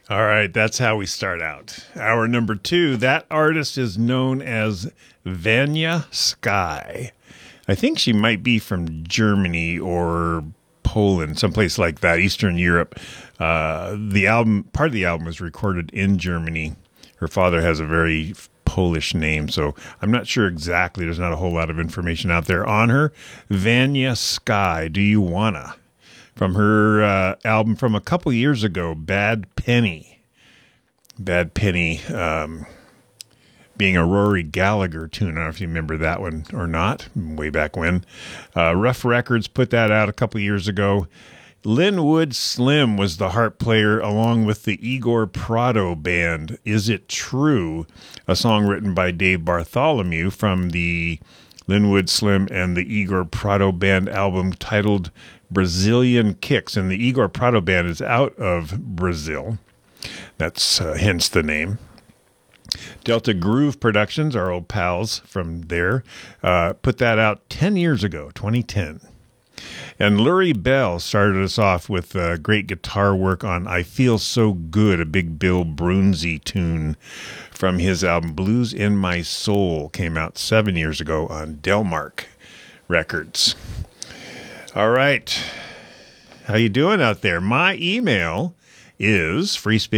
All right, that's how we start out. Hour number two, that artist is known as Vanya Sky. I think she might be from Germany or Poland, someplace like that, Eastern Europe. Part of the album was recorded in Germany. Her father has a very Polish name, so I'm not sure exactly. There's not a whole lot of information out there on her. Vanya Sky, Do You Wanna? From her album from a couple years ago, Bad Penny. Bad Penny being a Rory Gallagher tune. I don't know if you remember that one or not, way back when. Rough Records put that out a couple years ago. Linwood Slim was the harp player along with the Igor Prado Band. Is It True? A song written by Dave Bartholomew from the Linwood Slim and the Igor Prado Band album titled Brazilian Kicks. And the Igor Prado Band is out of Brazil. That's hence the name. Delta Groove Productions, our old pals from there, put that out 10 years ago, 2010. And Lurie Bell started us off with great guitar work on I Feel So Good, a big Bill Brunzi tune from his album Blues in My Soul, came out 7 years ago on Delmark Records. All right. How you doing out there? My email is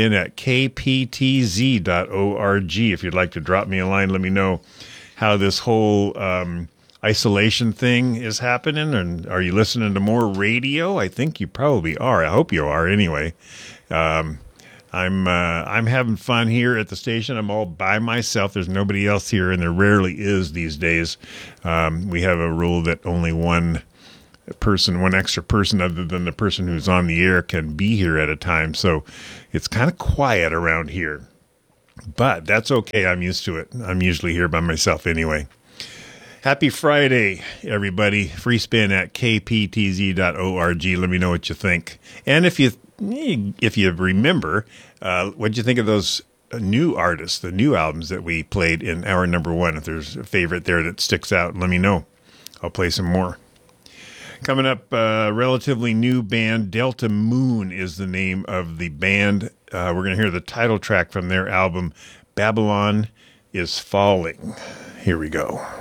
freespin@kptz.org. If you'd like to drop me a line, let me know how this whole isolation thing is happening. And are you listening to more radio? I think you probably are. I hope you are anyway. I'm having fun here at the station. I'm all by myself. There's nobody else here, and there rarely is these days. We have a rule that only one extra person other than the person who's on the air can be here at a time. So it's kind of quiet around here, but that's okay. I'm used to it. I'm usually here by myself anyway. Happy Friday, everybody. freespin@kptz.org. Let me know what you think. And if you remember, what'd you think of those new artists, the new albums that we played in hour number one? If there's a favorite there that sticks out, let me know. I'll play some more. Coming up, relatively new band, Delta Moon is the name of the band. We're going to hear the title track from their album, Babylon is Falling. Here we go.